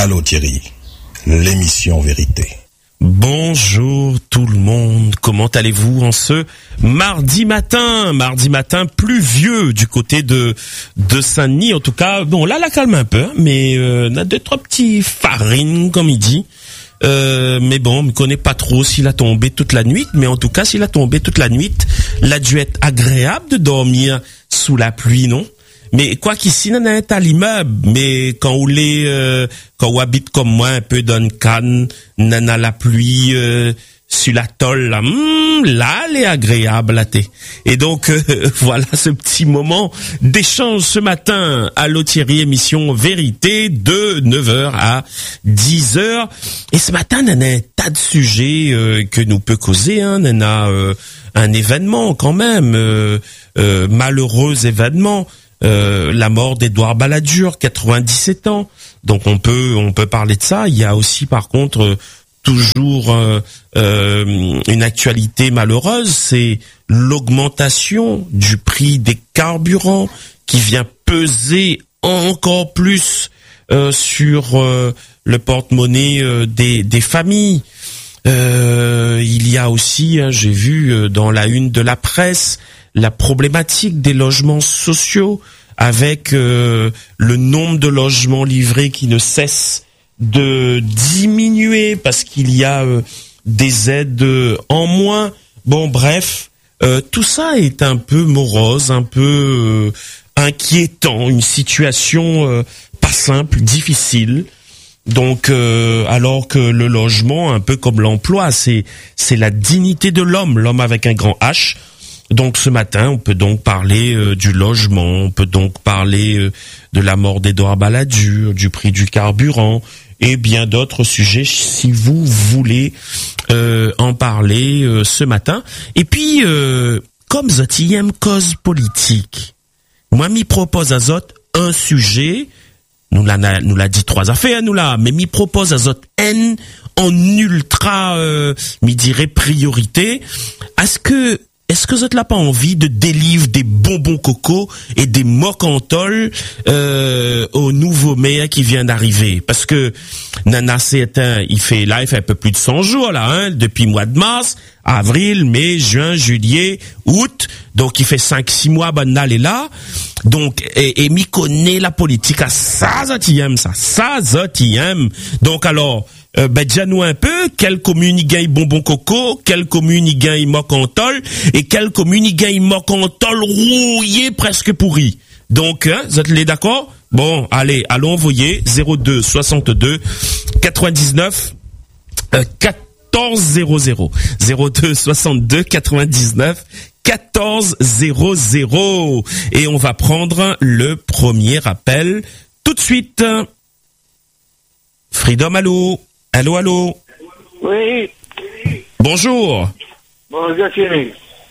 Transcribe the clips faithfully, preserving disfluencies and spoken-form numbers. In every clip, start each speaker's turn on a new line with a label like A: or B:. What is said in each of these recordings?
A: Allô Thierry, l'émission Vérité.
B: Bonjour tout le monde, comment allez-vous en ce mardi matin, mardi matin pluvieux du côté de de Saint-Denis, en tout cas, bon là la calme un peu, mais euh, on a deux trois petits farines comme il dit, euh, mais bon, on ne connaît pas trop s'il a tombé toute la nuit, mais en tout cas s'il a tombé toute la nuit, il a dû être agréable de dormir sous la pluie, non? Mais quoi qu'ici, on est à l'immeuble, mais quand on est, euh, quand on habite comme moi, un peu dans une canne, on a la pluie euh, sur la tôle, là, hum, là, elle est agréable, là, t'es. Et donc, euh, voilà ce petit moment d'échange ce matin à l'O Thierry, émission Vérité, de neuf heures à dix heures. Et ce matin, on a un tas de sujets euh, que nous peut causer, hein. On a euh, un événement quand même, euh, euh, malheureux événement. Euh, la mort d'Édouard Balladur, quatre-vingt-dix-sept ans. Donc on peut on peut parler de ça. Il y a aussi par contre euh, toujours euh, euh, une actualité malheureuse, c'est l'augmentation du prix des carburants qui vient peser encore plus euh, sur euh, le porte-monnaie euh, des des familles. Euh, il y a aussi, hein, j'ai vu euh, dans la une de la presse, la problématique des logements sociaux avec euh, le nombre de logements livrés qui ne cesse de diminuer parce qu'il y a euh, des aides en moins. Bon, bref, euh, tout ça est un peu morose, un peu euh, inquiétant, une situation euh, pas simple, difficile. Donc, euh, alors que le logement, un peu comme l'emploi, c'est c'est la dignité de l'homme, l'homme avec un grand H. Donc ce matin, on peut donc parler euh, du logement, on peut donc parler euh, de la mort d'Édouard Balladur, du prix du carburant et bien d'autres sujets si vous voulez euh, en parler euh, ce matin. Et puis, euh, comme Zotième cause politique, moi m'y propose à Zot un sujet, nous l'a nous l'a dit trois affaires, nous là, mais m'y propose à Zot N en ultra, euh, m'y dirait priorité. Est-ce que Est-ce que vous n'avez pas envie de délivrer des bonbons coco et des mocantoles euh, au nouveau maire qui vient d'arriver? Parce que Nana c'est un, il fait là, il fait un peu plus de cent jours là, hein, depuis mois de mars, avril, mai, juin, juillet, août. Donc il fait cinq, six mois, Banal est là. Donc et, et m'y connaît la politique à ça, ça t'y aime ça, ça, ça t'y aime. Donc alors. Euh, ben, dis-nous un peu, quelle commune y gagne bonbon coco, quelle commune y gagne mocantol, et quelle commune y gagne mocantol rouillé presque pourri. Donc, hein, vous êtes les d'accord? Bon, allez, allons envoyer zéro deux soixante-deux quatre-vingt-dix-neuf euh, quatorze zéro zéro. zéro deux soixante-deux quatre-vingt-dix-neuf quatorze zéro zéro. Et on va prendre le premier appel tout de suite. Freedom, allô? Allô, allô?
C: Oui.
B: Bonjour.
C: Bonjour, Thierry.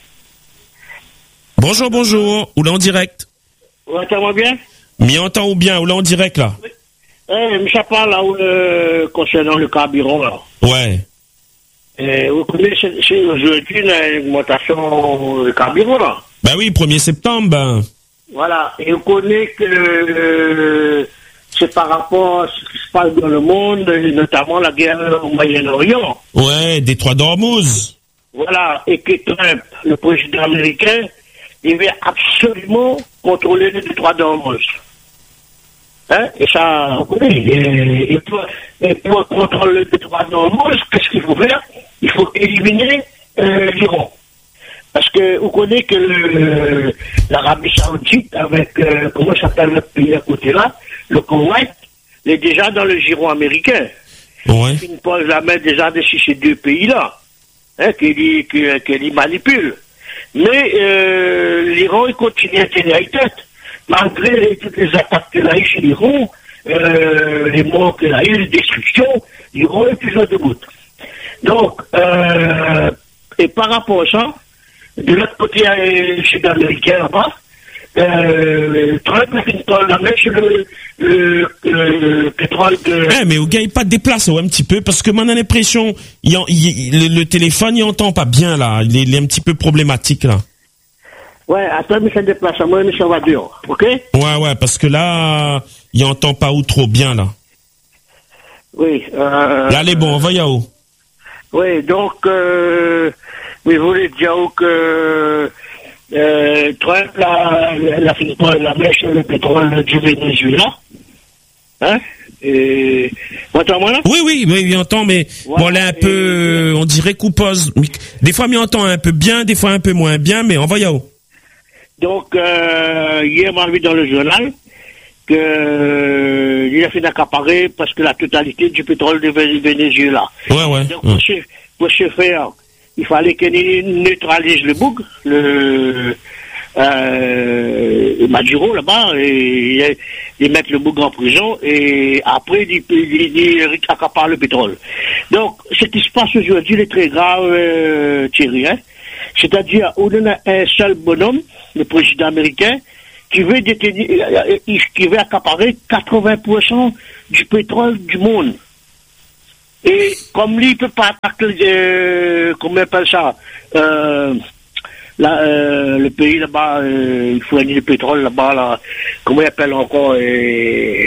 B: Bonjour, bonjour. Ou là en direct?
C: Vous entendez bien?
B: M'y entend ou bien? Ou là en direct, là?
C: Eh, mais ça parle là, où, euh, concernant le carburant, là.
B: Ouais.
C: Eh, vous connaissez, c'est aujourd'hui une augmentation du carburant, là.
B: Ben oui, premier septembre, ben.
C: Voilà. Et vous connaissez que euh, c'est par rapport à ce qui se passe dans le monde, et notamment la guerre au Moyen-Orient.
B: Ouais, détroit d'Ormuz.
C: Voilà. Et que Trump, le président américain, il veut absolument contrôler le détroit d'Ormuz. Hein? Et ça, vous connaissez. Et, et, pour, et pour contrôler le détroit d'Ormuz, qu'est-ce qu'il faut faire? Il faut éliminer euh, l'Iran. Parce que vous connaissez que le, l'Arabie Saoudite, avec, euh, comment s'appelle le pays à côté là, le Koweït, est déjà dans le giron américain.
B: Ouais.
C: Il pose la main déjà dessus ces deux pays-là, hein, qu'il qu manipule. Mais euh, l'Iran, il continue à tenir la tête. Malgré les, toutes les attaques qu'il a eues chez l'Iran, euh, les morts qu'il a eues, les destructions, l'Iran est toujours debout. Donc, euh, et par rapport à ça, de l'autre côté euh, sud-américain là-bas, euh, Trump a fait la main sur le, le, le, le pétrole de...
B: Eh, mais au gars, il pas déplacé un petit peu, parce que moi, j'ai l'impression, il, il, le, le téléphone, il entend pas bien, là. Il est, il est un petit peu problématique, là.
C: Ouais, attends, mais ça déplace, moi, mais ça va dehors, ok?
B: Ouais, ouais, parce que là, il entend pas ou trop bien, là.
C: Oui. Euh,
B: Allez, bon, on va y aller.
C: Oui, donc, euh, mais vous voulez dire que euh, Trump la, la, la, la mèche le pétrole du Venezuela, hein? Et, vous entendez, là?
B: Oui, oui, oui, il entend, mais
C: Ouais,
B: bon, là, un peu,
C: et...
B: on dirait qu'on pose. Des fois, il entend un peu bien, des fois un peu moins bien, mais on va y aller.
C: Donc, euh, hier, on a vu dans le journal que euh, il a fait d'accaparer parce que la totalité du pétrole du Venezuela.
B: Ouais, ouais.
C: Donc,
B: ouais.
C: pour, ce, pour ce faire, il fallait qu'il neutralise le bouc, le euh, Maduro là-bas, et, et mettre le bouc en prison, et après, il, il, il accapare le pétrole. Donc, ce qui se passe aujourd'hui est très grave, euh, Thierry, hein. C'est-à-dire, on a un seul bonhomme, le président américain, qui veut détenir, qui veut accaparer quatre-vingts pour cent du pétrole du monde. Et comme lui, il peut pas attaquer, euh, comment on appelle ça, euh, là, euh, le pays là-bas, euh, il fournit le pétrole là-bas, là, comment il appelle encore, euh,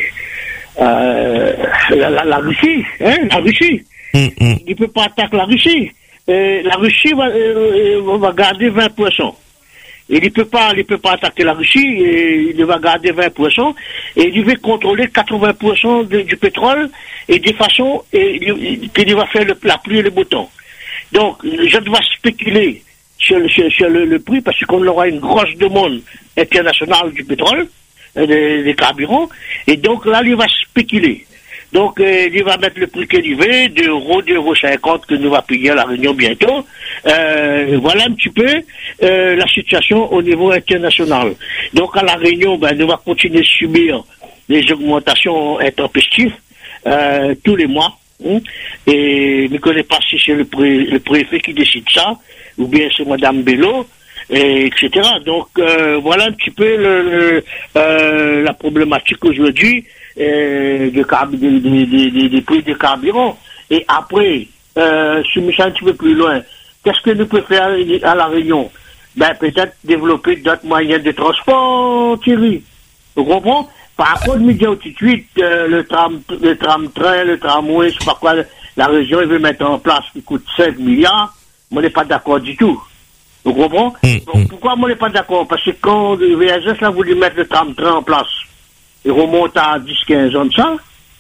C: euh, la, la, la Russie, hein, la Russie.
B: Mm, mm.
C: Il peut pas attaquer la Russie. Euh, la Russie va, euh, va garder vingt pour cent. Et il ne peut pas, il peut pas attaquer la Russie, et il va garder vingt pour cent, et il veut contrôler quatre-vingts pour cent de, du pétrole, et de façon, et qu'il va faire le, la pluie et le beau temps. Donc, je dois spéculer sur, le, sur, sur le, le prix, parce qu'on aura une grosse demande internationale du pétrole, des, des carburants, et donc là, il va spéculer. Donc, euh, il va mettre le prix qu'il veut, deux euros, deux euros cinquante que nous va payer à la Réunion bientôt. Euh, voilà un petit peu euh, la situation au niveau international. Donc, à la Réunion, ben, nous va continuer de subir les augmentations intempestives euh, tous les mois. Hein, et je ne connais pas si c'est le, pré, le préfet qui décide ça, ou bien c'est Madame Bello, et, etc. Donc, euh, voilà un petit peu le, le, euh, la problématique aujourd'hui. Euh, de carb- des, des, des, des prix de carburant. Et après, euh, si nous sommes un petit peu plus loin, qu'est-ce que nous pouvons faire à la Réunion? Ben, peut-être développer d'autres moyens de transport, Thierry. Vous comprenez? Par rapport de médias tout de suite, euh, le tram, le tram-train, le tramway, je sais pas quoi, la région, il veut mettre en place qui coûte cinq milliards. Moi, on n'est pas d'accord du tout. Vous comprenez?
B: Mmh,
C: Donc, pourquoi moi, on n'est pas d'accord? Parce que quand le V S S a voulu mettre le tram-train en place, il remonte à dix à quinze ans de ça,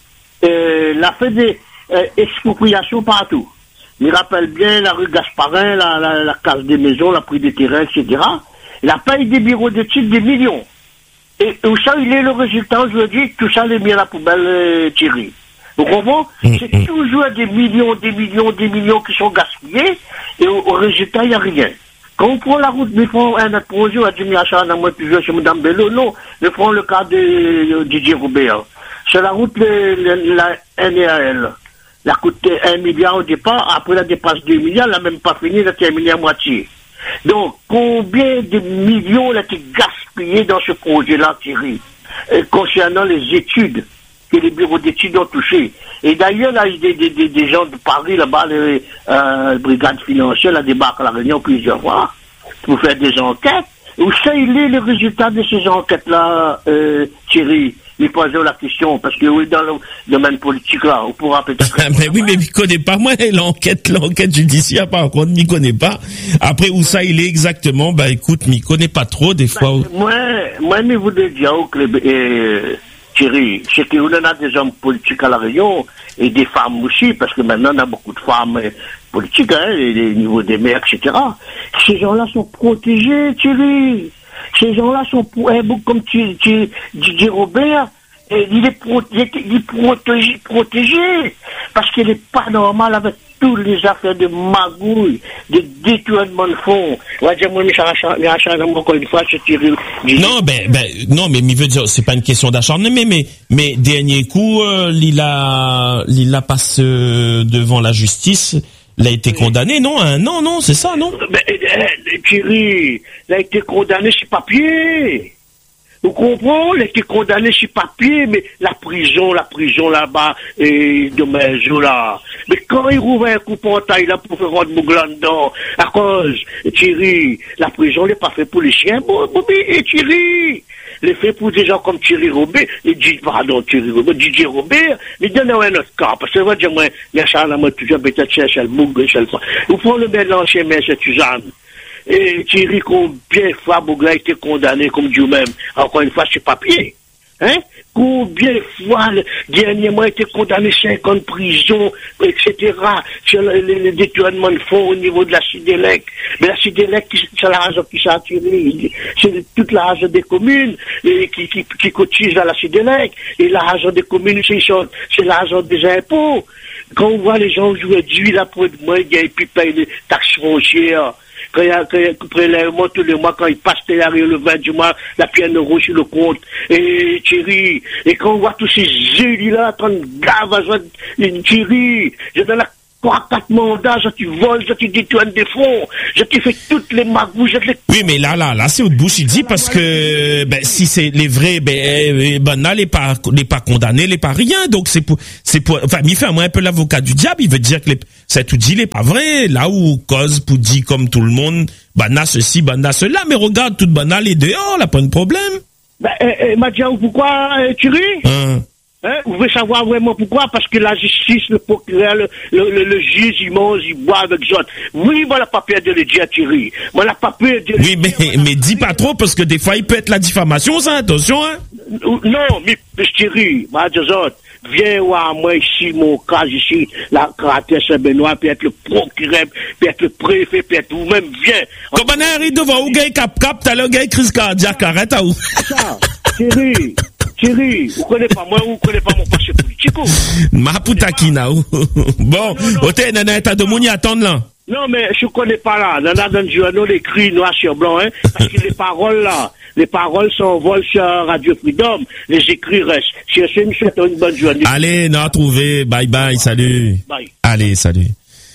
C: euh, il a fait des euh, expropriations partout. Il rappelle bien la rue Gasparin, la, la, la casse des maisons, la prix des terrains, et cetera. Il a payé des bureaux d'études des millions. Et où ça, il est le résultat aujourd'hui, tout ça, il est mis à la poubelle, euh, Thierry. Vous comprenez?
B: Mmh,
C: C'est
B: mmh.
C: toujours des millions, des millions, des millions qui sont gaspillés, et au, au résultat, il n'y a rien. Quand on prend la route, ils font un autre projet, on a dit, mais achat, moi, toujours chez Mme Bello, non, ils font le cas de Didier Robert. C'est la route, le, le, la N A L. Elle a coûté un milliard au départ, après elle dépasse deux milliards, elle n'a même pas fini, elle a terminé à moitié. Donc, combien de millions elle a été gaspillés dans ce projet-là, Thierry, euh, concernant les études que les bureaux d'études ont touché. Et d'ailleurs, là, des, des, des, des gens de Paris, là-bas, les euh, brigades financières, là, débarquent à la Réunion plusieurs fois pour faire des enquêtes. Où ça, il est le résultat de ces enquêtes-là, euh, Thierry? Il pose la question, parce que oui, dans le domaine politique, là, on pourra peut-être...
B: Mais oui, mais il connaît pas, moi, l'enquête, l'enquête judiciaire, par contre, m'y connaît pas. Après, où ça, il est exactement, bah, écoute, m'y connaît pas trop, des fois.
C: Ben, moi, moi, mais vous devez dire que les, euh, Thierry, c'est qu'on en a des hommes politiques à la Réunion, et des femmes aussi, parce que maintenant, on a beaucoup de femmes euh, politiques, hein, les, les niveaux des maires, et cetera. Ces gens-là sont protégés, Thierry. Ces gens-là sont, comme tu, tu, Didier Robert, il est, pro, il est, il est protégé, protégé, parce qu'il n'est pas normal avec toutes les affaires de magouille, de détournement de fonds. On va dire, moi, mais encore une fois, je tire.
B: Non, ben, ben, non, mais il veut dire, c'est pas une question d'acharnement, mais, mais, mais, dernier coup, euh, Lila, Lila passe euh, devant la justice. Il a été condamné, non? Hein? Non, non, c'est ça, non?
C: Mais, euh, Thierry, il a été condamné sur papier. Vous comprenez? Il a été condamné sur papier, mais la prison, la prison là-bas, et dommage, là. Mais quand il rouvre un coup pour taille là pour faire rendre Mouglan dedans, à cause, Thierry, la prison n'est pas fait pour les chiens, bon, bon, mais, Thierry, les fait pour des gens comme Thierry Robert, et dit, pardon, Thierry Robert, Didier Robert, mais donnez-nous un autre cas, parce que moi, je moi, les charles, moi, toujours, peut-être, chercher le bougre, chercher le Vous prenez le mélange chez M. Suzanne. Et Thierry, combien de fois Bougla a été condamné, comme Dieu même, encore une fois, sur papier. Hein? Combien de fois, le dernièrement, a été condamné cinq ans de prison, et cetera, sur le, le, le détournement de fonds au niveau de la Sidélec. Mais la Sidélec, c'est l'argent qui s'est attiré. C'est toute l'argent des communes et qui, qui, qui cotise à la Sidélec. Et l'argent des communes, c'est, c'est l'argent des impôts. Quand on voit les gens aujourd'hui, là, pour être moins, et puis payent des taxes foncières, quand il y a, quand il y a prélèvement tous les mois, quand ils passent le vingt du mois, la pierre euro sur le compte, et Thierry, et quand on voit tous ces élus-là, tant de gars, Thierry, je donne la trois, quatre mandats, je tu voles, je tu détournes des fonds, je tu fais toutes les magouilles, je te les...
B: Oui, mais là, là, là, c'est autre bouche, il dit, parce que, ben, si c'est les vrais, ben, ben, là, les pas, les pas condamnés, les pas rien, donc c'est pour, c'est pour, enfin, il fait un peu l'avocat du diable, il veut dire que les, c'est tout dit, les pas vrai, là où cause pour dire comme tout le monde, ben, là, ceci, ben, là, cela, mais regarde, tout ben, là, les dehors, là, pas de problème.
C: Ben, euh, euh, Madiaou, pourquoi, euh, Thierry?
B: Hein?
C: Hein, vous voulez savoir vraiment pourquoi? Parce que la justice, le procureur, le, le, le, le juge, il mange, il boit avec John. Oui, moi, la pas peur de le dire à Thierry. Moi, la pas peur de le
B: Oui, mais,
C: dire,
B: mais dis pas trop, parce que des fois, il peut être la diffamation, ça, attention, hein.
C: Non, mais, mais Thierry, moi, je autres, viens voir moi ici, mon cas ici, la caractère Saint-Benoît, peut être le procureur, peut être le préfet, peut être vous-même, viens.
B: Comment on arrive devant où, gars, cap, cap, t'as le gars, crise cardiaque, arrête à où?
C: Ça, Thierry. Thierry, vous connaissez pas moi, vous connaissez pas mon passé politique.
B: Ma poutakina. Bon, ok, nana, t'as de mouni attendre là.
C: Non, mais je connais pas là. Nana dans le journal écrit noir sur blanc, hein. Parce que les paroles là, les paroles s'envolent sur Radio Freedom. Les écrits restent. Si je me souhaite une bonne journée.
B: Allez, non, trouvé. Bye bye, salut.
C: Bye.
B: Allez, salut.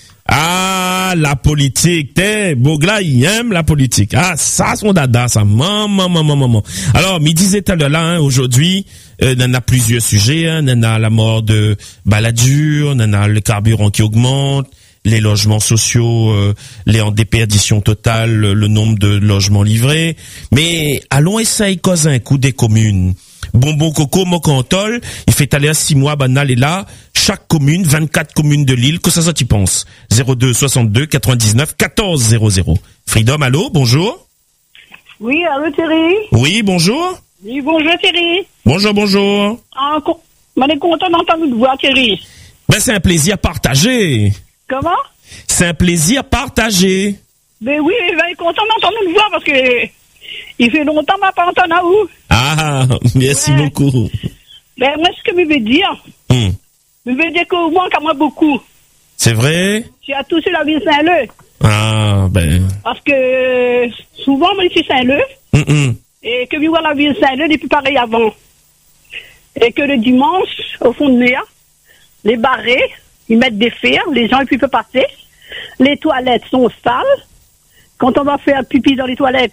B: Ah, la politique, t'es, Bougla, il aime la politique. Ah, ça, son dada, ça, maman, maman, maman. Alors, me disait tout à l'heure, là, hein, aujourd'hui, euh, on a plusieurs sujets, hein, on a la mort de Balladur, on a le carburant qui augmente, les logements sociaux, euh, les en déperdition totale, le, le nombre de logements livrés. Mais, allons essayer cause un coup des communes. Bonbon Coco, Mocantol, il fait aller à six mois, banal est là. Chaque commune, vingt-quatre communes de l'île, que ça, ça, tu penses? zéro deux soixante-deux quatre-vingt-dix-neuf quatorze zéro zéro. Freedom, allô, bonjour?
D: Oui, allô, Thierry?
B: Oui, bonjour?
D: Oui, bonjour, Thierry.
B: Bonjour, bonjour.
D: Ah, on est content d'entendre vous voir, Thierry.
B: Ben, c'est un plaisir partagé.
D: Comment?
B: C'est un plaisir partagé.
D: Ben oui, je suis content d'entendre vous voir parce que il fait longtemps que je n'ai pas entendu à vous.
B: Ah, merci ouais. beaucoup.
D: Ben, moi, ce que je veux dire,
B: hum.
D: je veux dire que vous manquez à moi beaucoup.
B: C'est vrai?
D: Tu as touché la ville Saint-Leu.
B: Ah, ben.
D: Parce que souvent, moi, ici Saint-Leu,
B: hum, hum.
D: et que je vois la ville Saint-Leu depuis pareil avant. Et que le dimanche, au fond de mer, les barrés, ils mettent des fers, les gens ils peuvent passer. Les toilettes sont sales. Quand on va faire pipi dans les toilettes,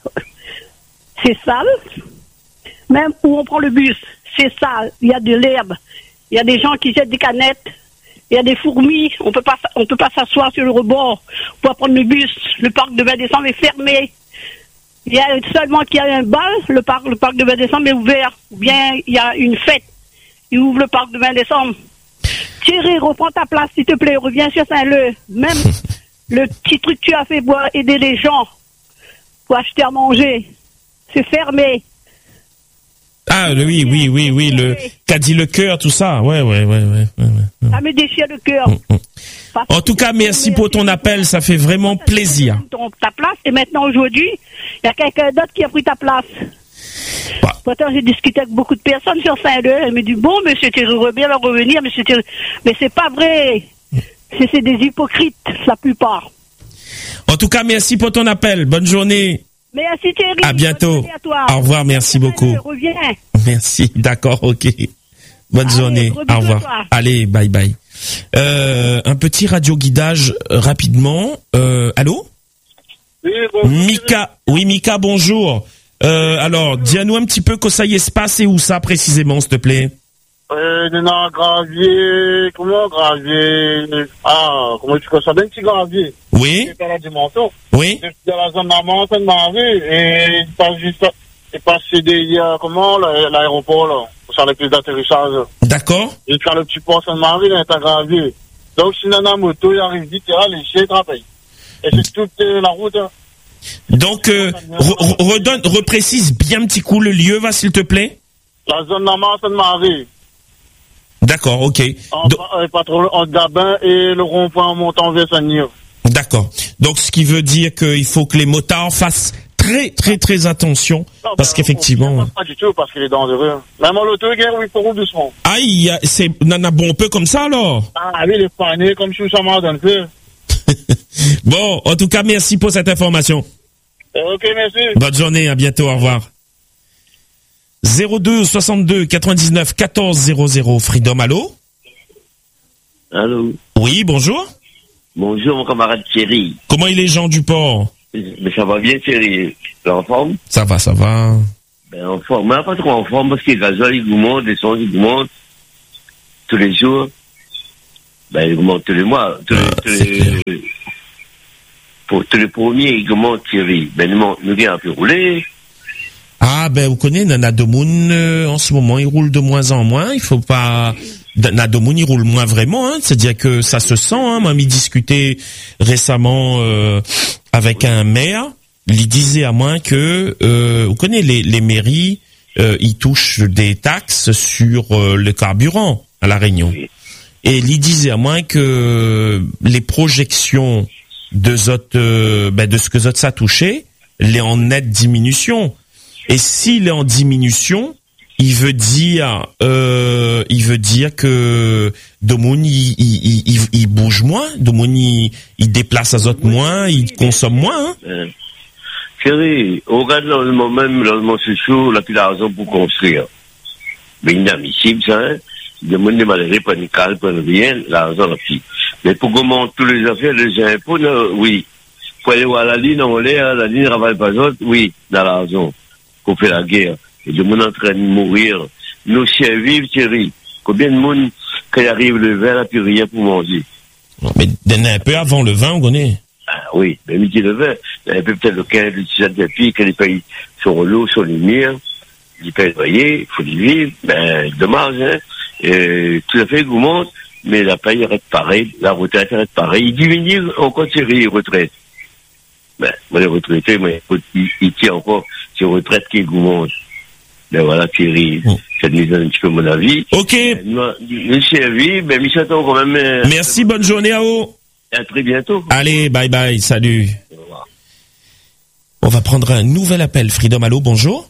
D: c'est sale. Même où on prend le bus, c'est sale. Il y a de l'herbe. Il y a des gens qui jettent des canettes. Il y a des fourmis. On peut pas, on peut pas s'asseoir sur le rebord pour prendre le bus. Le parc de vingt décembre est fermé. Il y a seulement qu'il y a un bal, le parc, le parc de vingt décembre est ouvert. Ou bien il y a une fête. Ils ouvrent le parc de vingt décembre. Thierry, reprends ta place, s'il te plaît. Reviens sur Saint-Leu. Même le petit truc que tu as fait pour aider les gens, pour acheter à manger, c'est fermé.
B: Ah oui, oui, oui, oui, le qu'a dit le cœur, tout ça. Ouais, ouais, ouais, ouais. ouais, ouais.
D: Ça me déchire le cœur.
B: Mm, mm. En tout cas, merci pour ton appel, ça fait vraiment plaisir.
D: Ta place, et maintenant aujourd'hui, il y a quelqu'un d'autre qui a pris ta place.
B: Bah.
D: Pourtant, j'ai discuté avec beaucoup de personnes sur Saint-Leu. Elle me dit, bon, monsieur Thierry Robert va revenir, monsieur Thierry. Mais c'est pas vrai. C'est, c'est des hypocrites, la plupart.
B: En tout cas, merci pour ton appel. Bonne journée.
D: Merci Thierry.
B: À bientôt.
D: À toi.
B: Au revoir, merci beaucoup.
D: Reviens.
B: Merci, d'accord, ok. Bonne
D: Allez,
B: journée. Au revoir. Allez, bye bye. Euh, un petit radio guidage euh, rapidement. Euh, allô?
E: Oui, bonjour.
B: Mika, oui Mika, bonjour. Euh, alors, dis-nous un petit peu que ça y est se passe et où ça précisément, s'il te plaît.
E: Euh, dans gravier, comment gravier? Ah, comment tu connais ça? Un petit gravier.
B: Oui.
E: C'est à la dimension.
B: Oui.
E: C'est dans la zone d'Amont, Sainte-Marie, et il passe juste, est passé derrière, comment, l'aéroport, là, pour faire les pistes d'atterrissage.
B: D'accord.
E: Jusqu'à le petit port Sainte-Marie, là, est aggravé. Donc, si on a une moto, il arrive vite, il y a les chiens, il et c'est toute euh, la route. Hein.
B: Donc, euh, re- redonne, reprécise bien un petit coup le lieu, va, s'il te plaît.
E: La zone normale, Sainte-Marie.
B: D'accord, ok.
E: En,
B: Do-
E: euh, pas trop, en Gabin et le rond-point en montant vers Saint-Denis.
B: D'accord. Donc, ce qui veut dire qu'il faut que les motards fassent très, très, très attention.
E: Non,
B: parce
E: ben,
B: qu'effectivement...
E: on, on, pas du tout, parce qu'il est dangereux. Même en l'auto, il oui, pour rouler doucement.
B: Aïe, c'est nana bon peu comme ça, alors.
E: Ah oui, il est pané, comme si ça m'a donné peu.
B: Bon, en tout cas, merci pour cette information.
E: Ok, merci.
B: Bonne journée, à bientôt, au revoir. zéro deux soixante-deux quatre-vingt-dix-neuf quatorze zéro zéro, Freedom, allô?
F: Allô.
B: Oui, bonjour.
F: Bonjour, mon camarade Thierry.
B: Comment il est, Jean Duport?
F: Mais ça va bien, Thierry. Tu es en forme?
B: Ça va, ça va.
F: Ben, en forme. Mais pas trop en forme parce que les gazoles, ils augmentent, les sons, ils augmentent tous les jours. Ben, ils augmentent tous les mois. Tous
B: Ah,
F: les, tous les, pour tous les premiers, ils augmentent, Thierry. Ben, nous, nous viens un peu rouler.
B: Ah, ben, vous connaissez, Nana Domoun, euh, en ce moment, il roule de moins en moins. Il faut pas... Nana Domoun, il roule moins vraiment, hein. C'est-à-dire que ça se sent, hein. Moi, m'y discuté récemment, euh, avec un maire. Il disait à moi que, euh, vous connaissez, les, les mairies, euh, ils touchent des taxes sur euh, le carburant à La Réunion.
F: Oui.
B: Et il disait à moi que les projections de zot, euh, ben, de ce que zot ça touchait, les en nette diminution. Et s'il est en diminution, il veut dire, euh, il veut dire que Domoun il, il, il, il bouge moins, Domoun il, il déplace azot moins, il consomme moins. Hein.
F: Euh, Thierry, on regarde le logement même, le logement social, la plus d'argent pour construire. Mais inadmissible, ça, hein. Le monde n'est malheureux, pas une cale, pas rien, l'argent, la petite. Mais pour comment tous les affaires, les impôts, là, oui. Pour aller voir la ligne, on l'air, la ligne ravale pas autres, oui, dans l'argent. Qu'on fait la guerre. Et le monde est en train de mourir. Nos chiens vivent, Thierry. Combien de monde, quand il arrive le vin, n'a plus rien pour manger?
B: Non, mais donne un peu avant le vin, on connaît.
F: Ah, oui, mais midi le vin, un peu peut-être le quinze, le dix-sept depuis, que les pays sont l'eau, sont les murs, ils payent le loyer, il faut y vivre, ben, dommage, hein. Et tout à fait augmente, mais la paye reste pareil, la retraite reste pareil. Il diminue encore ses retraites. Ben, moi, les retraités, moi, il, il tient encore ses retraites qui augmentent. Ben voilà, Thierry,
B: oh.
F: Ça nous donne un petit peu mon avis.
B: Ok.
F: Ben, nous, nous servi, ben, nous attendons quand même. Euh,
B: Merci, bonne journée à vous.
F: À très bientôt.
B: Allez, bye bye, salut.
F: Au revoir.
B: On va prendre un nouvel appel. Freedom, allô, bonjour.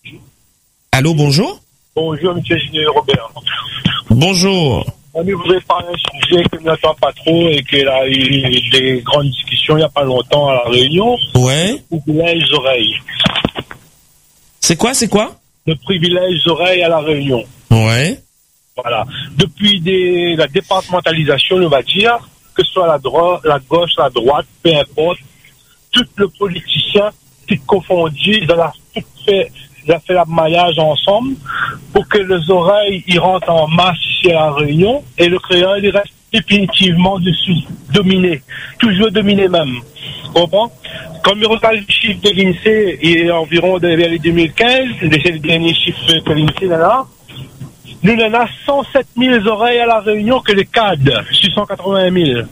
B: Allô, bonjour.
E: Bonjour, monsieur Julien Robert.
B: Bonjour.
E: On voudrait parler d'un sujet que nous n'entendons pas trop et qu'il a eu des grandes discussions il n'y a pas longtemps à La Réunion.
B: Ouais.
E: Le privilège oreilles.
B: C'est quoi, c'est quoi?
E: Le privilège oreilles à La Réunion.
B: Ouais.
E: Voilà. Depuis des, la départementalisation, on va dire, que ce soit la droite, la gauche, la droite, peu importe, tout le politicien, tout confondu, il a tout fait, il a fait l'amaillage ensemble pour que les oreilles, ils rentrent en masse ici à La Réunion et le créole, il reste définitivement dessus, dominé. Toujours dominé même. Tu comprends? Comme il regarde le chiffre de l'INSEE, il est environ vers les deux mille quinze, c'est le dernier chiffre que l'INSEE a là. Nous, on a cent sept mille oreilles à La Réunion que les C A D, six cent quatre-vingt mille.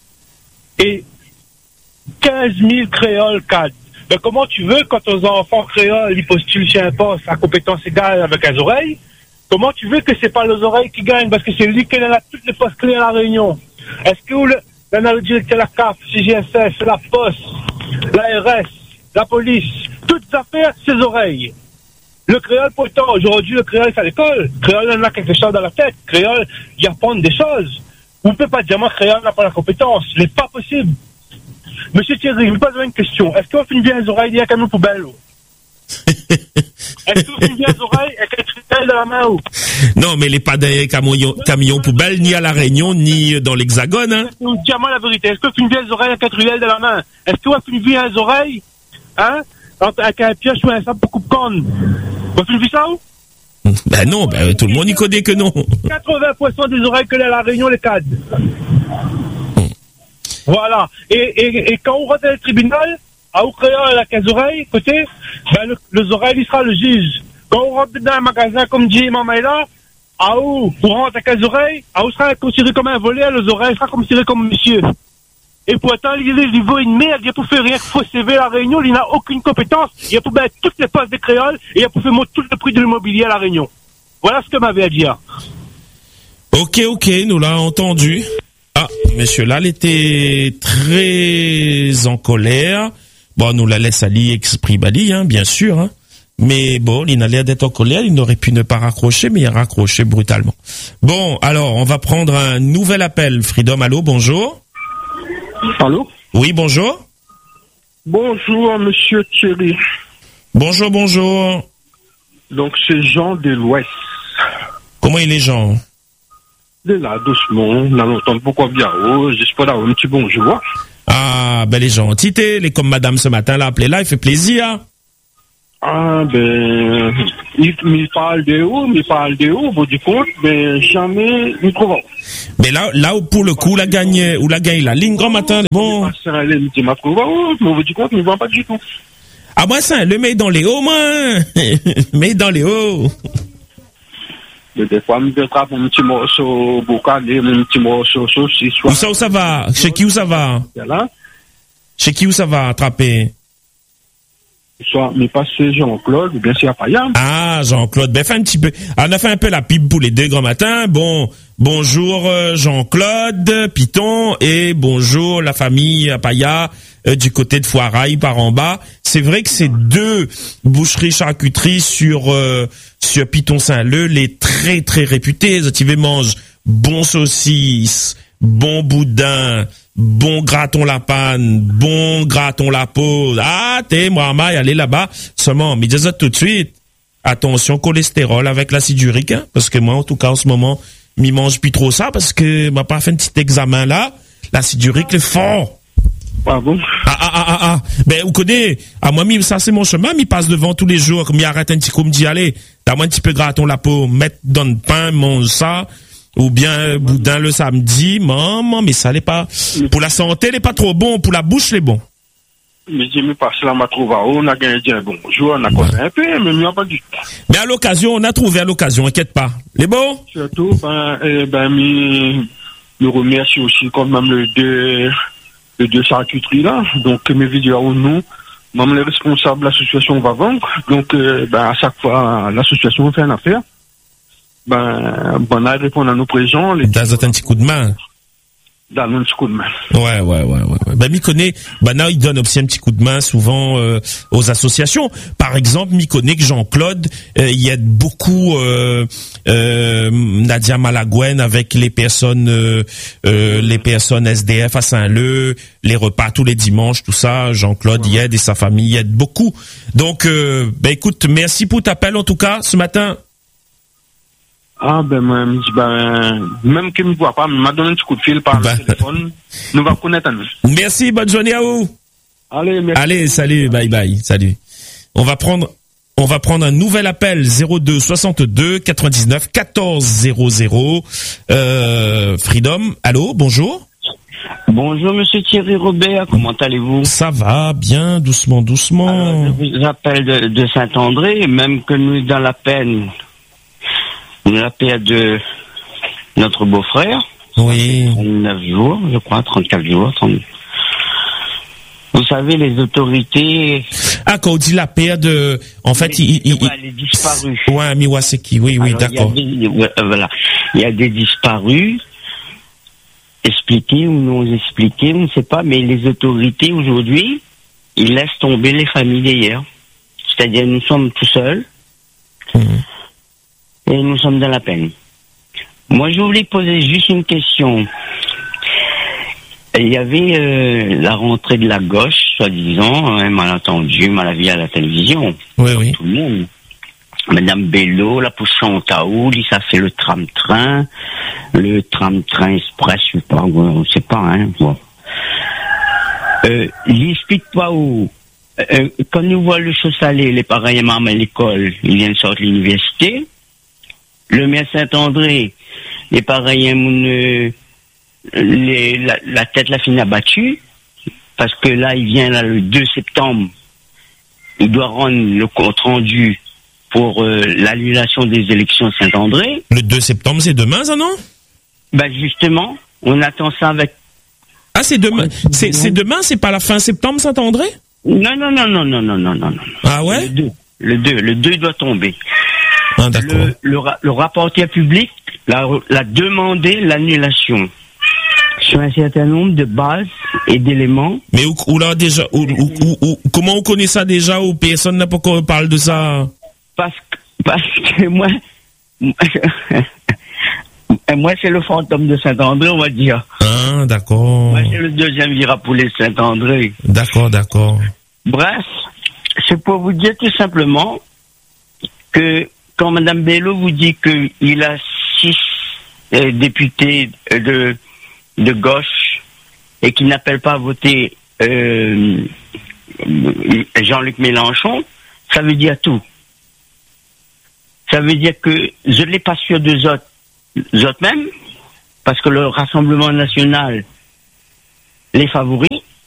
E: Et quinze mille créoles C A D. Mais comment tu veux, quand aux enfants créoles, ils postulent chez un poste à compétence égale avec les oreilles, comment tu veux que c'est pas les oreilles qui gagnent? Parce que c'est lui qui a toutes les postes clés à La Réunion. Est-ce que le, on a le directeur de la C A F, C G S F, la Poste, l'A R S, la police, toutes les affaires, ses oreilles. Le créole, pourtant, aujourd'hui, le créole, c'est à l'école. Le créole, on a quelque chose dans la tête. Le créole, il apprend des choses. Vous ne pouvez pas dire, moi, le créole n'a pas la compétence. Ce n'est pas possible. Monsieur Thierry, je vous pose une question. Est-ce qu'on finit bien les oreilles avec un camion poubelle? Est-ce qu'on finit bien les oreilles avec un truelle dans la main? Ou?
B: Non, mais les pas des camions, camions poubelles, ni à La Réunion, ni dans l'Hexagone, hein.
E: Dis-moi la vérité. Est-ce qu'on finit bien les oreilles avec un truelle dans la main? Est-ce qu'on finit bien les oreilles, hein, avec un pioche ou un sabre pour coupe-corne? Vous finissez ça ou?
B: Ben non, ben tout le monde y connaît que non.
E: quatre-vingts pour cent des oreilles que les à La Réunion, les C A D. Voilà. Et, et, et quand on rentre dans le tribunal, à où créole à quelles oreilles, côté, ben, le, les oreilles, il sera le juge. Quand on rentre dans un magasin, comme dit Maman là, à où, on rentre à quelles oreilles, à où sera considéré comme un voleur, les oreilles sera considéré comme monsieur. Et pourtant, il est niveau une merde, il a pour faire rien que faux C V à la Réunion, il n'a aucune compétence, il a pour mettre toutes les postes des créoles, et il a pour faire monter tout le prix de l'immobilier à la Réunion. Voilà ce que m'avait à dire.
B: Ok, ok, nous l'avons entendu. Ah, monsieur Lal était très en colère. Bon, nous la laisse aller exprimer, hein, bien sûr, hein. Mais bon, il n'a l'air d'être en colère, il n'aurait pu ne pas raccrocher, mais il a raccroché brutalement. Bon, alors, on va prendre un nouvel appel. Freedom, allô, bonjour.
E: Allô?
B: Oui, bonjour.
E: Bonjour, monsieur Thierry.
B: Bonjour, bonjour.
E: Donc, c'est Jean de l'Ouest.
B: Comment il est, Jean?
E: De là, doucement, on a longtemps pourquoi bien haut, j'espère là, un petit bonjour.
B: Ah, ben, les gens, tité, les comme madame ce matin l'a appelé là, il fait plaisir.
E: Ah, ben, il, il parle de haut, il parle de haut, vous du compte, mais jamais, il trouve.
B: Mais là, là, où pour le coup, la gagne, ou la gagne la ligne grand matin, bon.
E: Il m'a trouvé, mais vous du compte, il ne voit pas du tout.
B: Ah, moi, ça, le met dans les hauts, moi. Met dans les hauts.
E: Mais des fois, je me attrape un petit morceau bocalé, un petit morceau saucisse.
B: Où ça, où ça va? Chez qui où ça va?
E: Là.
B: Chez qui où ça va attraper?
E: Soit, mais pas c'est Jean-Claude, ou bien c'est Apaya.
B: Ah, Jean-Claude, ben, fais un petit peu, on a fait un peu la pipe pour les deux grands matins. Bon, bonjour, euh, Jean-Claude, Piton, et bonjour, la famille Apaya, euh, du côté de Foirail, par en bas. C'est vrai que c'est deux boucheries charcuteries sur, euh, sur Piton-Saint-Leu, les très, très réputés. Tu veux manger bon saucisse, bon boudin, bon graton la panne, bon graton la peau. Ah, t'es, moi, y aller là-bas. Seulement, mais dis-le tout de suite. Attention, cholestérol avec l'acide urique, hein, parce que moi, en tout cas, en ce moment, m'y mange plus trop ça, parce que m'a pas fait un petit examen là. L'acide urique est fort.
E: Ah bon?
B: Ah, ah, ah, ah, ah. Ben, vous connaissez, à moi, ça, c'est mon chemin, m'y passe devant tous les jours, m'y arrête un petit coup, me dit, allez, t'as-moi un petit peu graton la peau, mettre dans le pain, mange ça. Ou bien boudin le samedi, maman, mais ça n'est pas pour la santé, n'est pas trop bon, pour la bouche, c'est bon.
E: Mais j'ai mis par cela, m'a trouvé, on a gagné un bon jour, on a compté un peu, mais il n'y a pas du tout.
B: Mais à l'occasion, on a trouvé à l'occasion, inquiète pas. Les bons?
E: Surtout, ben, eh, ben, me, me remercie aussi quand même le deux, le deux charcuteries là. Donc, mes vidéos, nous, même les responsables de l'association va vendre. Donc, euh, ben, à chaque fois, l'association fait une affaire. Ben, bon, à répondre à nos présents. Les
B: dans un petit coup de main.
E: Dans un petit coup de main.
B: Ouais, ouais, ouais, ouais. Ben, m'y connaît, ben, là, il donne aussi un petit coup de main, souvent, euh, aux associations. Par exemple, m'y connaît que Jean-Claude, euh, il aide beaucoup, euh, euh, Nadia Malagouène avec les personnes, euh, euh, les personnes S D F à Saint-Leu, les repas tous les dimanches, tout ça. Jean-Claude, il aide et sa famille il aide beaucoup. Donc, euh, ben, écoute, merci pour t'appel, en tout cas, ce matin.
E: Ah, ben, moi, ben, même qu'il ne me voit pas, il m'a donné un petit coup de fil par ben. le téléphone. Nous va connaître un.
B: Merci, bonne journée à vous.
E: Allez, merci.
B: Allez, salut, bye bye, salut. On va prendre, on va prendre un nouvel appel, zéro deux soixante-deux quatre-vingt-dix-neuf quatorze zéro zéro. Euh, Freedom, allô, bonjour.
G: Bonjour, monsieur Thierry Robert, comment allez-vous?
B: Ça va, bien, doucement, doucement.
G: Alors, je vous appelle de, de Saint-André, même que nous, dans la peine, la paix de notre beau-frère.
B: Oui.
G: trente-neuf jours, je crois, trente-quatre jours. trente... Vous savez, les autorités...
B: Ah, quand on dit la paix de... En fait,
G: les,
B: il... il,
G: ouais, il... les disparus.
B: Ouais, Miwaseki, oui, oui, alors, d'accord.
G: Il y a des, euh, voilà. Il y a des disparus, expliqués ou non expliqués, on ne sait pas, mais les autorités, aujourd'hui, ils laissent tomber les familles d'hier. C'est-à-dire, nous sommes tout seuls. Mmh. Et nous sommes dans la peine. Moi, je voulais poser juste une question. Il y avait euh, la rentrée de la gauche, soi-disant, un malentendu, malavis à la télévision.
B: Oui, oui.
G: Tout le monde. Madame Bello, la pousse en Taouli, ça fait le tram-train, le tram-train express, je sais pas, on ne sait pas, hein. Bon. Euh, il explique pas où. Euh, quand nous voit le chaud-salé, les parents et maman à l'école, ils viennent sortir de l'université. Le maire Saint-André, les pareils, les, la, la tête, la fin abattue. parce que là, il vient là le deux septembre. Il doit rendre le compte rendu pour euh, l'annulation des élections de Saint-André.
B: Le deux septembre, c'est demain, ça, non?
G: Ben justement, on attend ça avec...
B: Ah, c'est demain. C'est, c'est demain, c'est pas la fin septembre, Saint-André?
G: Non, non, non, non, non, non, non, non.
B: Ah ouais?
G: Le deux. Le deux, le deux doit tomber.
B: Ah, d'accord.
G: Le, le, ra- le rapporteur public l'a, l'a demandé l'annulation sur un certain nombre de bases et d'éléments.
B: Mais où, où là déjà, où, où, où, où- comment on connaît ça déjà, où personne n'a pas encore parlé de ça?
G: Parce que, parce que moi, moi c'est le fantôme de Saint-André, on va dire.
B: Ah, d'accord.
G: Moi c'est le deuxième virapoulet de Saint-André.
B: D'accord, d'accord.
G: Bref, c'est pour vous dire tout simplement que quand Madame Bello vous dit qu'il a six euh, députés euh, de, de gauche et qu'il n'appelle pas à voter euh, Jean-Luc Mélenchon, ça veut dire tout. Ça veut dire que je ne l'ai pas sûr d'eux autres, eux autres même, parce que le Rassemblement national les favorise.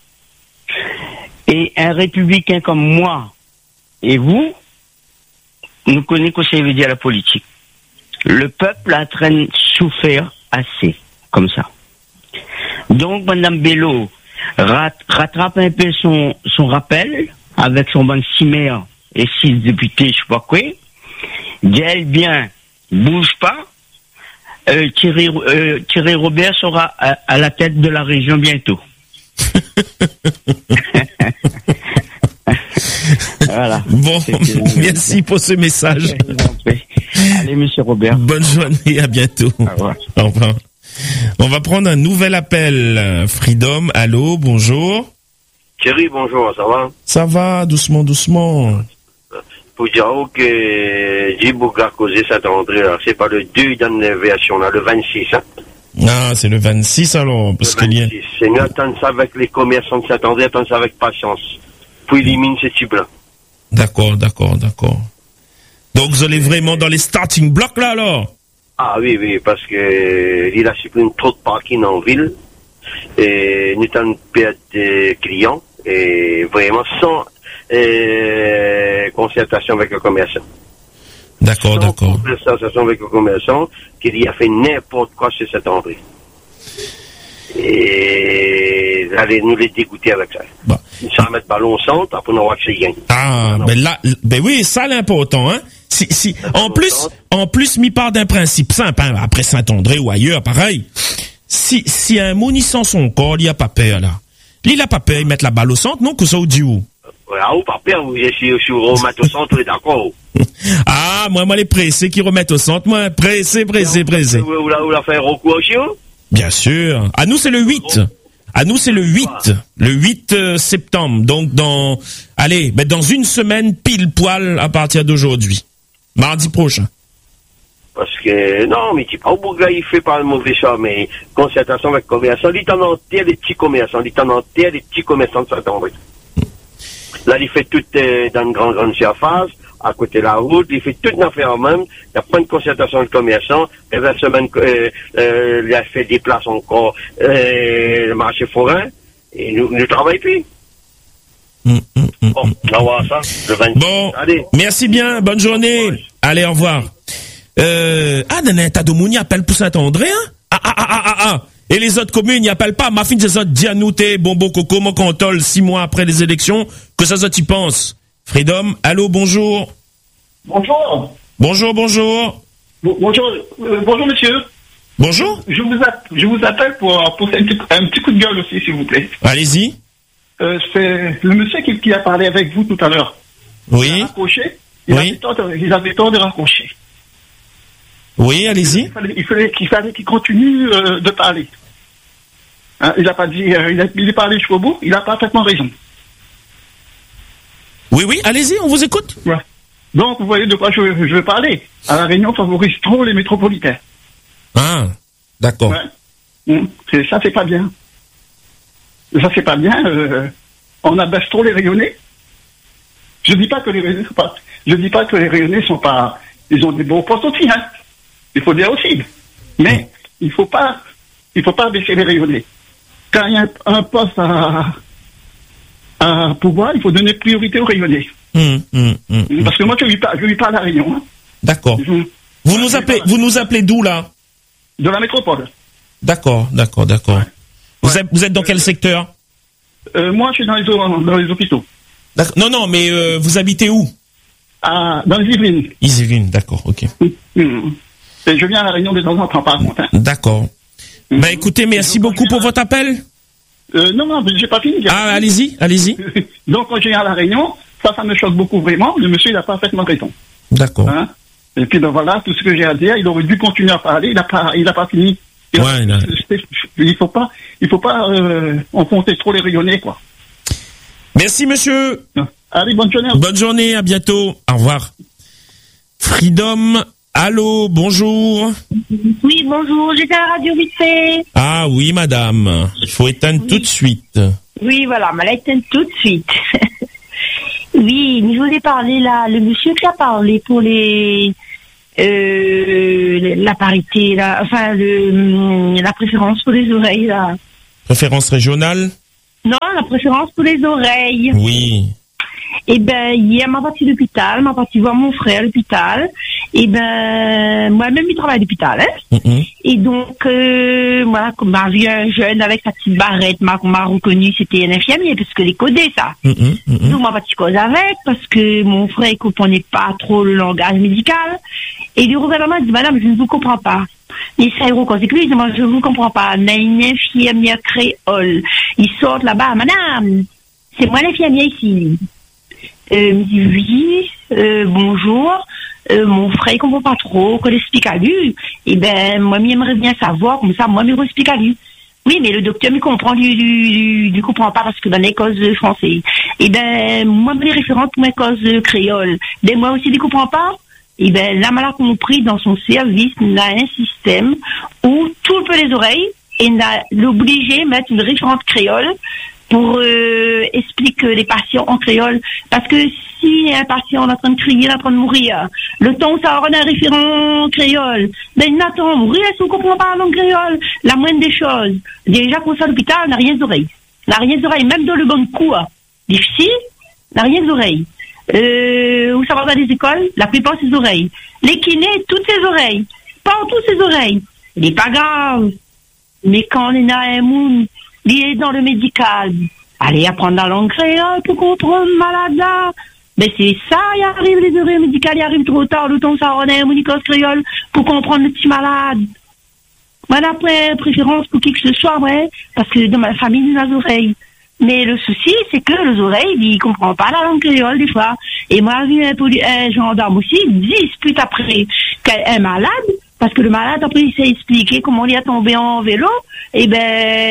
G: Et un républicain comme moi et vous, nous connaissons que ça veut dire la politique. Le peuple a en train de souffrir assez, comme ça. Donc, Madame Bello rat, rattrape un peu son, son rappel, avec son banc de six maires et six députés, je sais pas quoi. Dit bien, bouge pas. Euh, Thierry, euh, Thierry Robert sera à, à la tête de la région bientôt. Voilà.
B: Bon, merci pour ce message.
G: Allez, monsieur Robert.
B: Bonne journée, à bientôt.
G: Au revoir.
B: Au revoir. On va prendre un nouvel appel. Freedom, allô, bonjour.
F: Thierry, bonjour, ça va?
B: Ça va, doucement, doucement.
F: Pour dire que j'ai beaucoup causé Saint-André, là, c'est pas le deux dans l'évaluation, là, le vingt-six, hein.
B: Ah, c'est le vingt-six alors, parce
F: Le
B: qu'il y a...
F: vingt-six. C'est mieux attendre ça avec les commerçants de Saint-André, attendre ça avec patience. Pour éliminer ces types-là.
B: D'accord, d'accord, d'accord. Donc vous allez vraiment dans les starting blocks là alors?
F: Ah oui, oui, parce que euh, il a supprimé trop de parking en ville. Et nous avons perdu des clients. Et vraiment sans euh, concertation avec le commerçant.
B: D'accord,
F: Sans
B: d'accord.
F: concertation avec le commerçant, qu'il y a fait n'importe quoi chez Saint-André. Et allez nous les dégoûter avec ça.
B: Bah.
F: Ça va mettre ballon au centre, après on va que c'est gain.
B: Ah, ben là, ben oui, ça l'important, hein. Si, si, en plus, en plus, mi part d'un principe simple, hein, après Saint-André ou ailleurs, pareil. Si, si un monissant son corps, il n'y a pas peur, là. Il a pas peur, il met la balle au centre, non, que ça au dit où?
F: Ah, ou pas peur, vous êtes sur remettre au centre, d'accord.
B: Ah, moi, moi, les pressés qui remettent au centre, moi, pressé, pressé, pressé.
F: Vous la fait un recours aussi, hein?
B: Bien sûr. À nous, c'est le huit. À nous, c'est le huit. Le huit euh, septembre. Donc, dans, allez, ben, dans une semaine, pile poil, à partir d'aujourd'hui. Mardi prochain.
F: Parce que, non, mais tu pas au Bourg, il fait pas le mauvais choix, mais concertation avec commerçants, il est en entier des petits commerçants, il est en entier des petits commerçants de Saint-André. Là, il fait tout euh, dans une grande, grande surface, à côté de la route, il fait toute une affaire même, il n'y a pas de concertation de commerçants, et la semaine, euh, euh, il a fait des places encore, euh, le marché forain, et nous, nous travaillons plus.
B: Hum, hum, hum,
F: Bon, on va voir ça, le vingt-six.
B: Bon,
F: Allez.
B: merci bien, bonne journée. Allez, au revoir. Euh, ah, dans un tas de monde, il appelle pour Saint-André, hein? Ah, ah, ah, ah, ah, ah. Et les autres communes, ils appellent pas. Ma fille, c'est ça, Dianouté, Bombo Coco, Mocontol, six mois après les élections. Que ça, ça, tu penses? Freedom, allô, bonjour.
H: Bonjour.
B: Bonjour, bonjour.
H: Bon- bonjour, euh, bonjour monsieur.
B: Bonjour.
H: Je vous, app- je vous appelle pour, pour faire un petit, un petit coup de gueule aussi, s'il vous plaît.
B: Allez-y.
H: Euh, c'est le monsieur qui, qui a parlé avec vous tout à l'heure. Il
B: Oui.
H: a raccroché. Il,
B: Oui.
H: avait tort de, il avait tort de raccrocher.
B: Oui, allez-y.
H: Il fallait, il fallait qu'il fallait qu'il continue euh, de parler. Hein, il n'a pas dit, euh, il, a, il est parlé jusqu'au bout. Il a parfaitement raison.
B: Oui, oui, allez-y, on vous écoute.
H: Ouais. Donc, vous voyez de quoi je, je veux parler. À La Réunion favorise trop les métropolitains.
B: Ah, d'accord.
H: Ouais. Hum, c'est- ça, c'est pas bien. Ça, c'est pas bien. Euh, on abaisse trop les rayonnés. Je dis pas que les rayonnés sont pas. Je dis pas que les rayonnés sont pas. Ils ont des bons postes aussi, hein. Il faut dire aussi. Mais il faut pas. Il faut pas baisser les rayonnés. Quand il y a un, un poste à, à pouvoir, il faut donner priorité aux Réunionnais.
B: Hum, hum, hum,
H: Parce que moi, je ne vis pas, je vis pas à La Réunion. Hein.
B: D'accord.
H: Je-
B: Vous nous appelez, vous nous appelez d'où là?
H: De la métropole.
B: D'accord, d'accord, d'accord. Vous
H: Ouais.
B: êtes, vous êtes dans quel secteur?
H: Euh, moi, je suis dans les, dans les hôpitaux.
B: D'accord. Non, non, mais euh, vous habitez où?
H: À, dans les Yvelines.
B: Yvelines, d'accord, ok.
H: Hum. Et je viens à La Réunion de temps en temps, par contre. Hein.
B: D'accord.
H: Hum.
B: Bah écoutez, merci beaucoup pour votre appel.
H: Euh, non, non, j'ai pas fini. j'ai
B: Ah,
H: pas fini.
B: allez-y, allez-y.
H: Donc, quand je viens à La Réunion, ça, ça me choque beaucoup vraiment. Le monsieur, il a parfaitement raison.
B: D'accord.
H: Hein. Et puis, ben voilà, tout ce que j'ai à dire, il aurait dû continuer à parler. Il a pas, il a pas fini. Il, a-
B: Ouais, il a-
H: il faut pas, il faut pas euh, enfoncer trop les Réunionnais, quoi.
B: Merci monsieur.
H: Allez, bonne journée.
B: Bonne journée, à bientôt. Au revoir. Freedom, allô, bonjour.
I: Oui, bonjour, j'étais à la radio vite fait.
B: Ah oui, madame. Il faut éteindre
I: Oui.
B: tout de suite.
I: Oui, voilà, mais là, éteinte tout de suite. Oui, mais je voulais parler là, le monsieur qui a parlé pour les, euh, la parité, là, enfin, le, la préférence pour les oreilles, là.
B: Préférence régionale?
I: Non, la préférence pour les oreilles.
B: Oui.
I: Eh ben, hier, m'a parti à l'hôpital, m'a parti voir mon frère à l'hôpital. Eh ben, moi-même, il travaille à l'hôpital, hein.
B: Mhm.
I: Et donc, euh, voilà, comme m'a vu un jeune avec sa petite barrette, m'a, m'a reconnu, c'était un infirmier, parce que les codés, ça.
B: Mhm, mhm.
I: Donc, m'a pas de cause avec, parce que mon frère, il comprenait pas trop le langage médical. Et il regarde m'a dit, madame, je ne vous comprends pas. Il s'est reconcé lui, il dit, moi, je ne vous comprends pas. On a une infirmière créole. Ils sortent là-bas, madame, c'est moi l'infirmière ici. Euh, il me dit, oui, euh, bonjour. Euh, mon frère, il comprend pas trop, qu'on explique à lui. Eh ben, moi, j'aimerais bien savoir, comme ça, moi, je explique à lui. Oui, mais le docteur me comprend, lui, lui, lui, lui comprend pas parce que dans les causes français. Eh ben, moi, les référentes pour mes causes créoles. Ben, moi aussi, il comprend pas. Eh ben, là, m'a compris, dans son service, il a un système où tout peut les oreilles et il a l'obligé de mettre une référente créole pour euh, expliquer les patients en créole. Parce que si un patient est en train de crier, il est en train de mourir, le temps où ça aura un référent créole, ben il attend à mourir si on ne comprend pas la langue créole. La moindre des choses, déjà qu'on soit à l'hôpital, on n'a rien d'oreilles. On n'a rien d'oreilles, même dans le bon coup, difficile, on n'a rien d'oreilles. Euh, où ça va dans les écoles, la plupart ses oreilles. Les kinés, toutes ses oreilles. Partout ses oreilles. Il n'est pas grave. Mais quand on est un monde, il est dans le médical. Allez apprendre la langue créole pour comprendre malade là. Mais c'est ça, il arrive les oreilles médicales, il arrive trop tard, le temps ça on a un monicos créole pour comprendre le petit malade. Moi, après, préférence pour qui que ce soit, ouais, parce que dans ma famille, il y a des oreilles. Mais le souci, c'est que les oreilles, il ne comprend pas la langue créole, des fois. Et moi, j'ai un, poli- un gendarme aussi, il dispute après qu'un un malade, parce que le malade, après, il s'est expliqué comment il est tombé en vélo, et ben,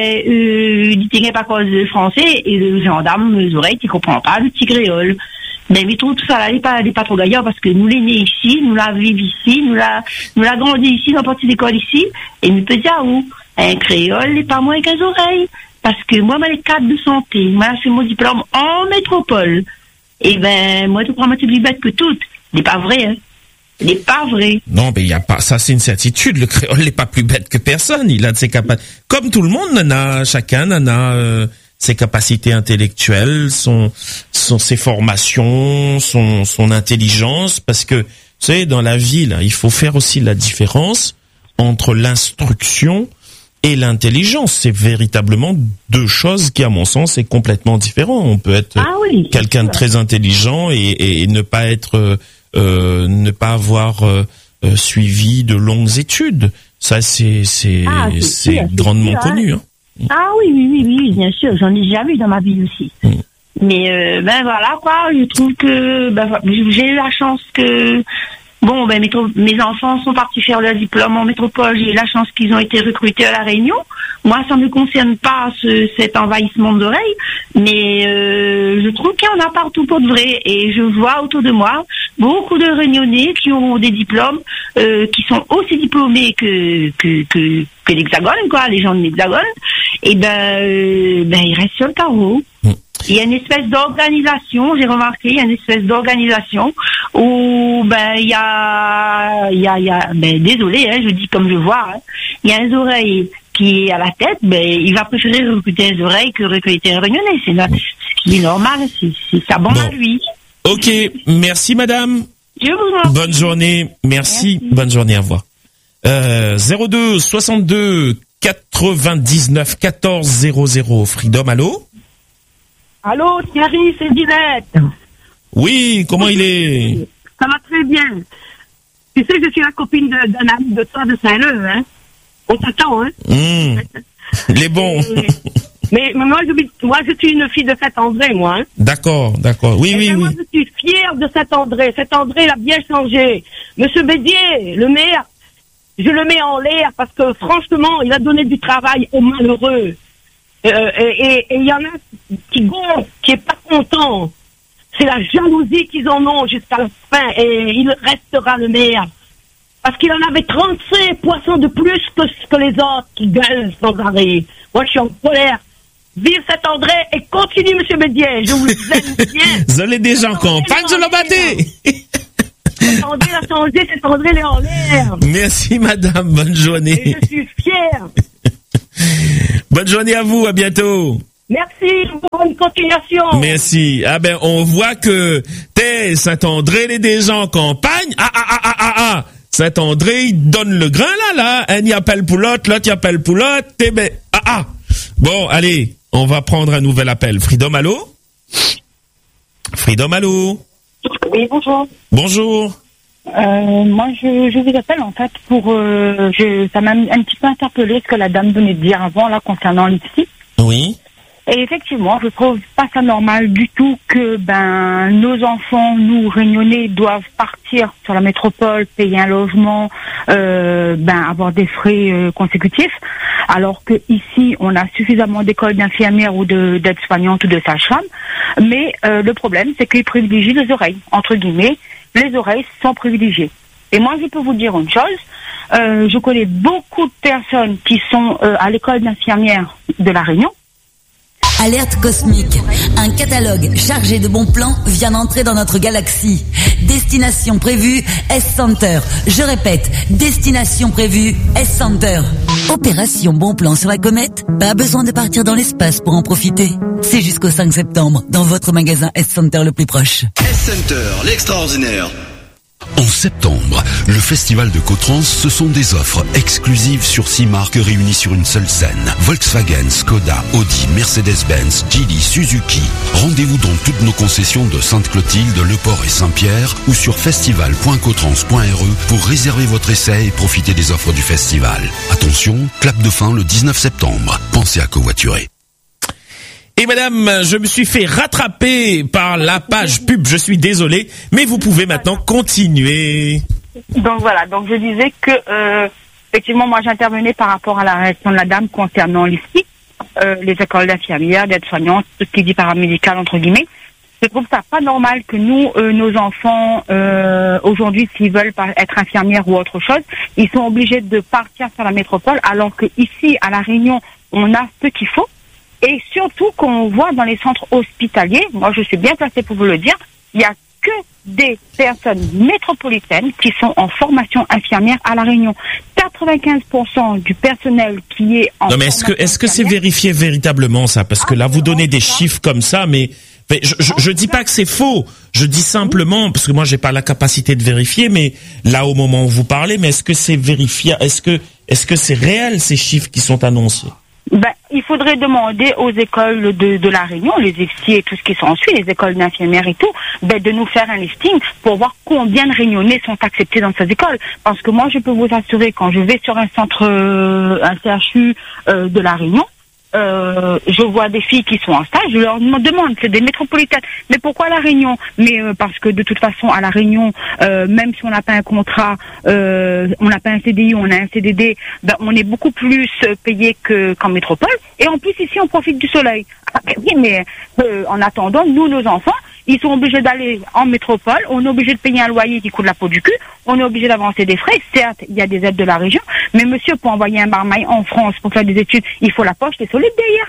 I: euh, il dit qu'il n'est pas cause de français, et le gendarme, les oreilles, il ne comprend pas le petit créole. Mais il trouve tout ça là, il n'est pas, il est pas trop gaillard, parce que nous, les nés ici, nous la vivons ici, nous la, nous la grandi ici, dans la partie d'école ici, et nous peut dire où? Un créole n'est pas moins qu'un oreilles. Parce que moi, j'ai les cadres de santé. Moi, j'ai mon diplôme en métropole. Et ben, moi, je prends ma plus bête que toutes. Il n'est pas vrai, hein. Il n'est pas vrai.
B: Non, mais il y a pas, ça c'est une certitude. Le créole n'est pas plus bête que personne. Il a de ses capacités. Comme tout le monde, en a, chacun en a euh, ses capacités intellectuelles, son, son, ses formations, son, son intelligence. Parce que, tu sais, dans la vie, là, il faut faire aussi la différence entre l'instruction et l'intelligence. C'est véritablement deux choses qui, à mon sens, est complètement différent. On peut être
I: Ah oui,
B: quelqu'un de très intelligent et, et, et ne pas être, euh, ne pas avoir euh, euh, suivi de longues études. Ça, c'est, c'est,
I: Ah, c'est
B: c'est
I: sûr, c'est
B: grandement
I: sûr,
B: connu. Hein.
I: Ah oui, oui, oui, oui, bien sûr. J'en ai déjà vu dans ma vie aussi.
B: Mm.
I: Mais euh, ben voilà, quoi. Je trouve que ben, j'ai eu la chance que... Bon, ben mes, mes enfants sont partis faire leur diplôme en métropole. J'ai eu la chance qu'ils ont été recrutés à La Réunion. Moi, ça ne me concerne pas ce, cet envahissement d'oreilles, mais euh, je trouve qu'il y en a partout pour de vrai. Et je vois autour de moi beaucoup de Réunionnais qui ont des diplômes, euh, qui sont aussi diplômés que que que, que l'Hexagone, quoi, les gens de l'Hexagone. Et ben, euh, ben ils restent sur le carreau. Mm. Il y a une espèce d'organisation, j'ai remarqué, il y a une espèce d'organisation où ben il y a, il y a, il y a, ben désolé, hein, je dis comme je vois, hein, il y a un oreille qui est à la tête, ben il va préférer recruter un oreille que recruter un Réunionnais. C'est, no- c'est normal, c'est, c'est ça bon, bon à lui.
B: Ok, merci madame.
I: Je vous en...
B: Bonne journée, merci. merci, bonne journée, à vous. Euh, zéro deux soixante-deux quatre-vingt-dix-neuf quatorze zéro zéro, Freedom, allô?
D: Allô, Thierry, c'est Dinette.
B: Oui, comment il est?
D: Ça va très bien. Tu sais que je suis la copine de, d'un ami de toi de Saint-Leu, hein? On t'attend, hein?
B: Mmh. Les bons.
D: mais, mais moi, je, moi, je suis une fille de Saint-André, moi, hein?
B: D'accord, d'accord. Oui,
D: et
B: oui,
D: oui. Moi,
B: oui.
D: je suis fière de Saint-André. Saint-André, il a bien changé. Monsieur Bédier, le maire, je le mets en l'air parce que, franchement, il a donné du travail aux malheureux. Euh, et il y en a qui gonflent, qui est pas content. C'est la jalousie qu'ils en ont jusqu'à la fin. Et il restera le maire. Parce qu'il en avait trente-cinq poissons de plus que, que les autres qui gueulent sans arrêt. Moi, je suis en colère. Vive Saint-André et continue, monsieur Bédier. Je vous aime bien.
B: Vous allez déjà en campagne, je l'ai battu.
D: Saint-André a changé, Saint-André est en l'air.
B: Merci, madame. Bonne journée.
D: Et je suis fière.
B: Bonne journée à vous. À bientôt.
D: Merci, bonne continuation.
B: Merci. Ah ben, on voit que t'es Saint-André, les déjà en campagne. Ah, ah, ah, ah, ah, ah. Saint-André, il donne le grain, là, là. Un y appelle pour l'autre, l'autre y appelle pour l'autre. Eh ben, ah, ah. Bon, allez, on va prendre un nouvel appel. Freedom, allô? Freedom, allô?
J: Oui, bonjour.
B: Bonjour.
J: Euh, moi, je, je vous appelle, en fait, pour... Euh, je, ça m'a un petit peu interpellé ce que la dame venait de dire avant, là, concernant l'Ipsi.
B: Oui.
J: Et effectivement, je trouve pas ça normal du tout que ben nos enfants, nous réunionnais, doivent partir sur la métropole, payer un logement, euh, ben avoir des frais euh, consécutifs, alors que ici on a suffisamment d'écoles d'infirmières ou de d'aides-soignantes ou de sages-femmes. Mais euh, le problème, c'est qu'ils privilégient les oreilles, entre guillemets. Les oreilles sont privilégiées. Et moi, je peux vous dire une chose. Euh, je connais beaucoup de personnes qui sont euh, à l'école d'infirmières de La Réunion.
K: Alerte cosmique. Un catalogue chargé de bons plans vient d'entrer dans notre galaxie. Destination prévue, S-Center. Je répète, destination prévue, S-Center. Opération bon plan sur la comète. Pas besoin de partir dans l'espace pour en profiter. C'est jusqu'au cinq septembre dans votre magasin S-Center le plus proche.
L: S-Center, l'extraordinaire.
M: En septembre, le festival de Cotrans, ce sont des offres exclusives sur six marques réunies sur une seule scène. Volkswagen, Skoda, Audi, Mercedes-Benz, Geely, Suzuki. Rendez-vous dans toutes nos concessions de Sainte-Clotilde, Le Port et Saint-Pierre ou sur festival point cotrans point r e pour réserver votre essai et profiter des offres du festival. Attention, clap de fin le dix-neuf septembre. Pensez à covoiturer.
B: Et madame, je me suis fait rattraper par la page pub, je suis désolé, mais vous pouvez maintenant continuer.
J: Donc voilà, donc je disais que, euh, effectivement, moi j'intervenais par rapport à la réaction de la dame concernant l'I S I, euh, les écoles d'infirmières, d'aides-soignantes, tout ce qui dit paramédical, entre guillemets. Je trouve ça pas normal que nous, euh, nos enfants, euh, aujourd'hui, s'ils veulent être infirmières ou autre chose, ils sont obligés de partir sur la métropole, alors que ici, à La Réunion, on a ce qu'il faut. Et surtout qu'on voit dans les centres hospitaliers, moi je suis bien placée pour vous le dire, il n'y a que des personnes métropolitaines qui sont en formation infirmière à La Réunion. quatre-vingt-quinze pour cent du personnel qui est en
B: Non mais est-ce que est-ce que c'est vérifié véritablement ça? Parce que là vous donnez des chiffres comme ça, mais, mais je, je, je dis pas que c'est faux. Je dis simplement, parce que moi j'ai pas la capacité de vérifier, mais là au moment où vous parlez, mais est-ce que c'est vérifié? Est-ce que est-ce que c'est réel ces chiffres qui sont annoncés?
J: Ben, il faudrait demander aux écoles de, de La Réunion, les I F S I et tout ce qui s'ensuit, les écoles d'infirmières et tout, ben, de nous faire un listing pour voir combien de Réunionnais sont acceptés dans ces écoles. Parce que moi, je peux vous assurer, quand je vais sur un centre, euh, un C H U euh, de La Réunion, Euh, je vois des filles qui sont en stage, je leur demande, c'est des métropolitaines, mais pourquoi La Réunion? Mais euh, parce que de toute façon, à La Réunion, euh, même si on n'a pas un contrat, euh, on n'a pas un C D I, on a un C D D, ben, on est beaucoup plus payé que, qu'en métropole. Et en plus, ici, on profite du soleil. Ah, ben oui, mais euh, en attendant, nous, nos enfants, ils sont obligés d'aller en métropole, on est obligé de payer un loyer qui coûte la peau du cul, on est obligé d'avancer des frais. Certes, il y a des aides de la région, mais monsieur, pour envoyer un barmail en France pour faire des études, il faut la poche, c'est solide derrière.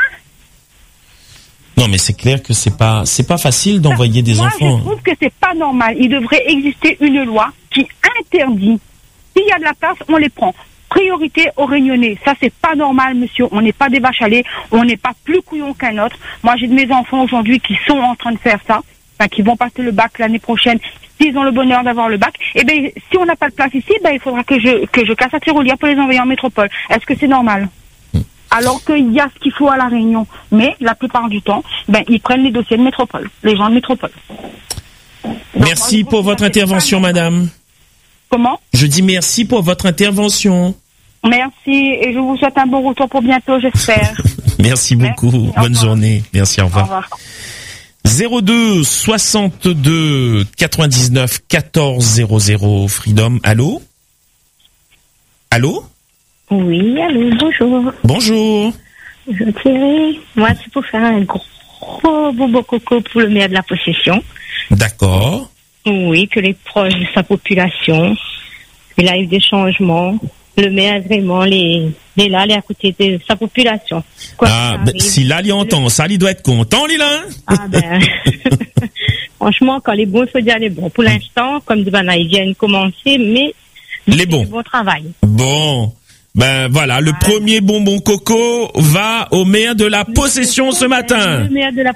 B: Non, mais c'est clair que c'est pas, c'est pas facile d'envoyer des
J: Moi,
B: enfants.
J: je trouve que c'est pas normal. Il devrait exister une loi qui interdit. S'il y a de la place, on les prend. priorité aux Réunionnais. Ça, c'est pas normal, monsieur. On n'est pas des vaches à lait. On n'est pas plus couillons qu'un autre. Moi, j'ai de mes enfants aujourd'hui qui sont en train de faire ça. Enfin, qui vont passer le bac l'année prochaine. S'ils ont le bonheur d'avoir le bac. Eh ben, si on n'a pas de place ici, ben, il faudra que je, que je casse la tirelire pour les envoyer en métropole. Est-ce que c'est normal? Alors qu'il y a ce qu'il faut à La Réunion. Mais, la plupart du temps, ben, ils prennent les dossiers de métropole. Les gens de métropole. Donc,
B: merci pour votre intervention, madame.
J: Comment?
B: Je dis merci pour votre intervention.
J: Merci, et je vous souhaite un bon retour pour bientôt, j'espère.
B: Merci beaucoup.
J: Merci,
B: bonne journée. Merci, au revoir.
J: Au revoir.
B: zéro deux soixante-deux quatre-vingt-dix-neuf quatorze zéro zéro Freedom. Allô? Allô?
N: Oui, allô, bonjour.
B: Bonjour.
N: Je Thierry, moi c'est pour faire un gros bobo coco pour le maire de la possession.
B: D'accord.
N: Oui, que les proches de sa population, il a eu des changements. Le maire vraiment les, les là, les à côté de sa population. Quoi
B: ah, ben, si là, il entend, ça, il doit être content, il là.
N: Ah ben, franchement, quand les bons, il faut dire les bons. Pour l'instant, comme dit Bana, ils viennent commencer, mais
B: les bons.
N: Bon travail.
B: Bon. Ben voilà, le premier bonbon coco va au maire de la possession ce matin.
N: Le maire de la